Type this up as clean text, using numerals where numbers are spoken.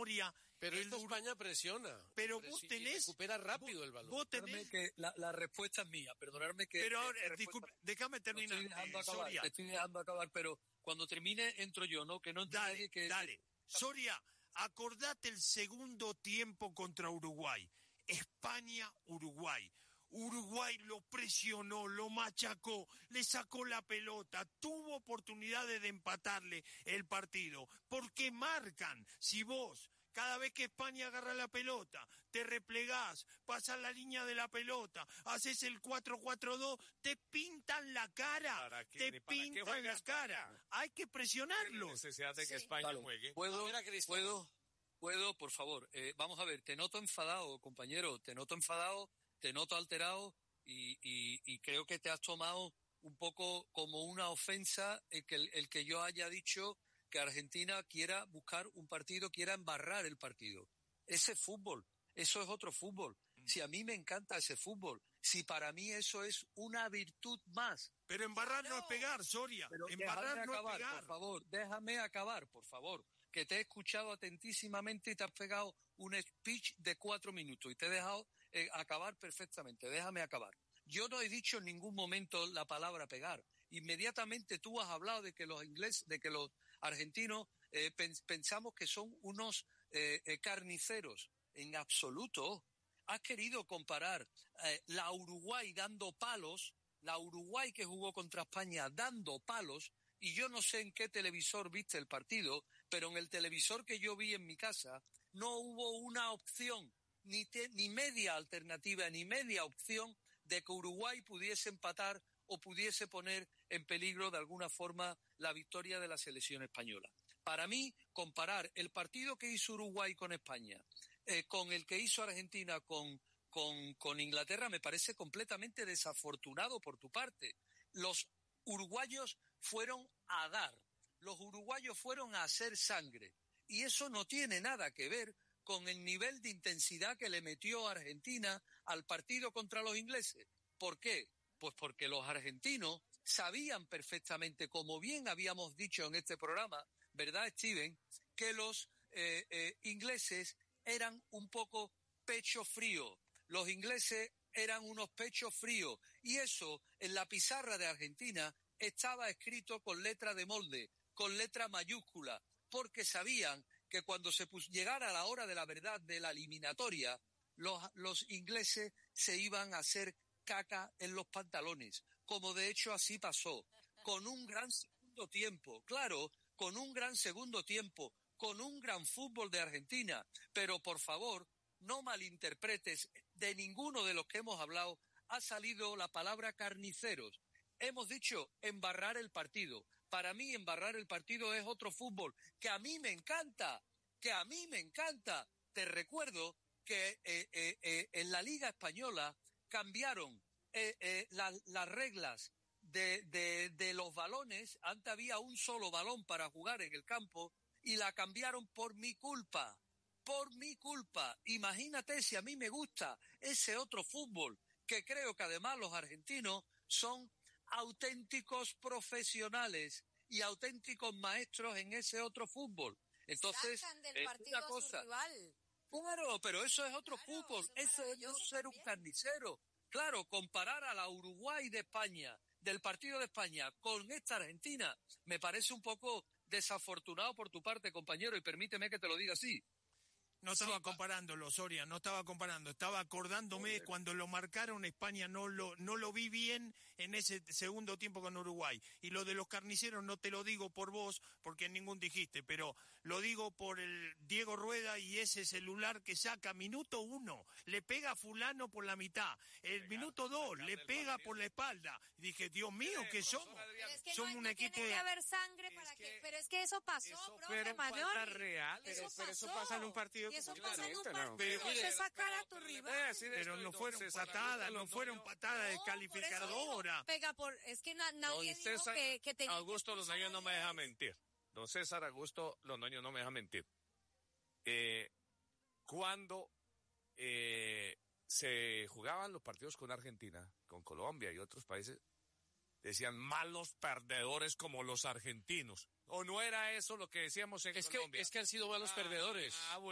memoria. Pero España presiona. Pero vos tenés... recupera rápido el balón. Vos tenés... que la respuesta es mía, perdonadme que... Pero ahora, disculpe, déjame terminar. Te estoy dejando acabar, pero cuando termine entro yo, ¿no? Que no dale. Soria, acordate el segundo tiempo contra Uruguay. España-Uruguay. Uruguay lo presionó, lo machacó, le sacó la pelota, tuvo oportunidades de empatarle el partido. ¿Por qué marcan? Si vos, cada vez que España agarra la pelota, te replegás, pasás la línea de la pelota, haces el 4-4-2, te pintan la cara, te pintan la cara. Hay que presionarlos. ¿Qué necesidad de que España juegue? ¿Puedo, por favor? Vamos a ver, te noto enfadado, compañero, te noto alterado y creo que te has tomado un poco como una ofensa el que yo haya dicho que Argentina quiera buscar un partido, quiera embarrar el partido. Ese fútbol, eso es otro fútbol. Si a mí me encanta ese fútbol, si para mí eso es una virtud más. Pero embarrar no es pegar, Soria. Embarrar no es pegar. Por favor, déjame acabar, por favor. Que te he escuchado atentísimamente y te has pegado un speech de 4 minutos y te he dejado acabar perfectamente. Déjame acabar. Yo no he dicho en ningún momento la palabra pegar. Inmediatamente tú has hablado de que los argentinos pensamos que son unos carniceros. En absoluto. Has querido comparar la Uruguay dando palos, la Uruguay que jugó contra España dando palos. Y yo no sé en qué televisor viste el partido, pero en el televisor que yo vi en mi casa no hubo una opción, ni media alternativa, ni media opción de que Uruguay pudiese empatar o pudiese poner en peligro de alguna forma la victoria de la selección española. Para mí, comparar el partido que hizo Uruguay con España con el que hizo Argentina con Inglaterra me parece completamente desafortunado por tu parte. Los uruguayos fueron a dar, los uruguayos fueron a hacer sangre y eso no tiene nada que ver con el nivel de intensidad que le metió Argentina al partido contra los ingleses. ¿Por qué? Pues porque los argentinos sabían perfectamente, como bien habíamos dicho en este programa, ¿verdad, Steven?, que los ingleses eran un poco pecho frío. Los ingleses eran unos pechos fríos y eso en la pizarra de Argentina estaba escrito con letra de molde, con letra mayúscula, porque sabían que cuando llegara la hora de la verdad de la eliminatoria, los ingleses se iban a hacer caca en los pantalones, como de hecho así pasó, con un gran segundo tiempo, claro, con un gran segundo tiempo, con un gran fútbol de Argentina, pero por favor, no malinterpretes, de ninguno de los que hemos hablado ha salido la palabra carniceros. Hemos dicho embarrar el partido. Para mí embarrar el partido es otro fútbol que a mí me encanta, Te recuerdo que en la Liga Española cambiaron las reglas de los balones. Antes había un solo balón para jugar en el campo y la cambiaron por mi culpa. Imagínate si a mí me gusta ese otro fútbol, que creo que además los argentinos son auténticos profesionales y auténticos maestros en ese otro fútbol. Entonces, del partido una cosa, a su rival. Claro, pero eso es otro fútbol, eso es no ser un carnicero. Claro, comparar a la Uruguay de España, del partido de España, con esta Argentina, me parece un poco desafortunado por tu parte, compañero, y permíteme que te lo diga así. No estaba comparándolo, Soria, no estaba comparando, estaba acordándome cuando lo marcaron España, no lo vi bien en ese segundo tiempo con Uruguay. Y lo de los carniceros no te lo digo por vos, porque ningún dijiste, pero lo digo por el Diego Rueda y ese celular que saca minuto 1, le pega a fulano por la mitad, minuto 2, le pega por la espalda. Y dije, Dios mío, ¿qué somos? Pero es que somos no, un equipo tiene que haber sangre para que... Pero es que eso pasó, profe Manuel. Pero eso pasa en un partido. Y eso pasa en un partido, ¿no? pero se sacar a tu rival. Pero no fueron patadas, no fueron patadas descalificadoras. Pega por, es que nadie dijo que tenía... Augusto Londoño no me deja mentir. Don César Augusto Londoño no me deja mentir. Cuando se jugaban los partidos con Argentina, con Colombia y otros países, decían malos perdedores como los argentinos. ¿O no era eso lo que decíamos en Colombia? Es que han sido malos perdedores.